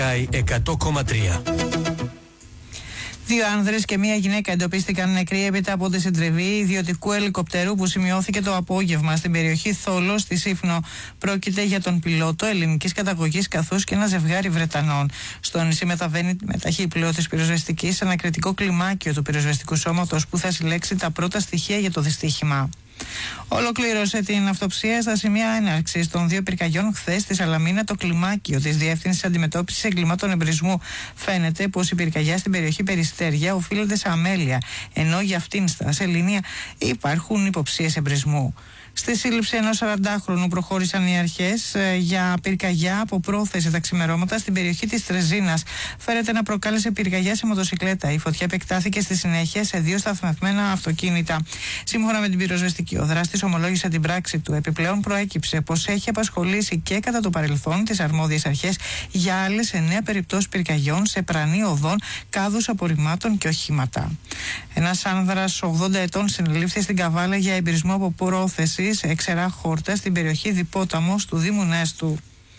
100,3. Δύο άνδρες και μία γυναίκα εντοπίστηκαν νεκροί έπειτα από τη συντριβή ιδιωτικού ελικοπτέρου που σημειώθηκε το απόγευμα στην περιοχή Θόλο στη Σύφνο. Πρόκειται για τον πιλότο ελληνικής καταγωγής καθώς και ένα ζευγάρι Βρετανών. Στο νησί μεταβαίνει με ταχύ πλοίο της πυροσβεστικής ένα κριτικό κλιμάκιο του πυροσβεστικού σώματος που θα συλλέξει τα πρώτα στοιχεία για το δυστύχημα. Ολοκλήρωσε την αυτοψία στα σημεία έναρξης των δύο πυρκαγιών χθες στη Σαλαμίνα το κλιμάκιο της Διεύθυνσης Αντιμετώπισης Εγκλημάτων Εμπρισμού. Φαίνεται πως η πυρκαγιά στην περιοχή Περιστέρια οφείλεται σε αμέλεια, ενώ για αυτήν στα Σελήνια υπάρχουν υποψίες εμπρισμού. Στη σύλληψη ενός 40χρονου προχώρησαν οι αρχές για πυρκαγιά από πρόθεση τα ξημερώματα στην περιοχή της Τρεζίνας. Φέρεται να προκάλεσε πυρκαγιά σε μοτοσικλέτα. Η φωτιά επεκτάθηκε στη συνέχεια σε δύο σταθμευμένα αυτοκίνητα. Σύμφωνα με την πυροσβεστική, ο δράστης ομολόγησε την πράξη του. Επιπλέον, προέκυψε πως έχει απασχολήσει και κατά το παρελθόν τις αρμόδιες αρχές για άλλες 9 περιπτώσεις πυρκαγιών σε πρανή οδών, κάδους απορριμμάτων και οχήματα. Ένας άνδρας 80 ετών συνελήφθη στην Καβάλα για εμπειρισμό από πρόθεση σε ξερά χόρτα στην περιοχή Διπόταμος του Δήμου Νέστου.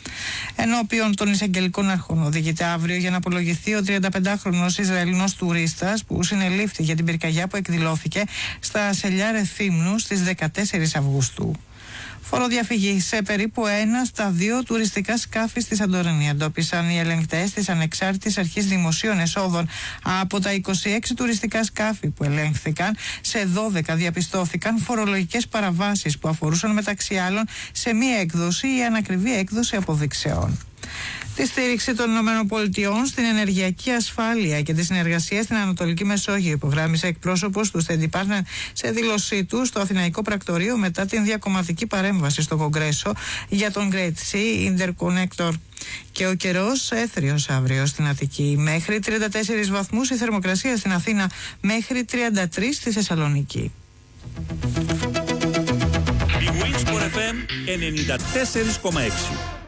Ενώπιον των εισαγγελικών αρχών οδηγείται αύριο για να απολογηθεί ο 35χρονος Ισραηλινός τουρίστας που συνελήφθη για την πυρκαγιά που εκδηλώθηκε στα Σελιά Ρεθύμνου στις 14 Αυγούστου. Φοροδιαφυγή σε περίπου 1 στα 2 τουριστικά σκάφη στη Σαντορίνη. Εντόπισαν οι ελεγκτές της Ανεξάρτητης Αρχής Δημοσίων Εσόδων. Από τα 26 τουριστικά σκάφη που ελέγχθηκαν, σε 12 διαπιστώθηκαν φορολογικές παραβάσεις που αφορούσαν μεταξύ άλλων σε μία έκδοση ή ανακριβή έκδοση αποδειξεών. Τη στήριξη των ΗΠΑ στην ενεργειακή ασφάλεια και τη συνεργασία στην Ανατολική Μεσόγειο υπογράμμισε εκπρόσωπος του State Department σε δήλωσή του στο Αθηναϊκό Πρακτορείο μετά την διακομματική παρέμβαση στο Κογκρέσο για τον Great Sea Interconnector. Και ο καιρός έθριος αύριο στην Αττική, μέχρι 34 βαθμούς η θερμοκρασία στην Αθήνα, μέχρι 33 στη Θεσσαλονίκη. Η Winsport FM 94,6.